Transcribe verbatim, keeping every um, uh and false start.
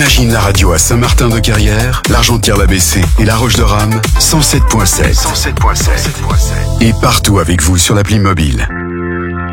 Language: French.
Imagine la radio à Saint-Martin-de-Carrière, l'Argentière-la B C et La Roche-de-Rame, cent sept virgule sept. Et partout avec vous sur l'appli mobile.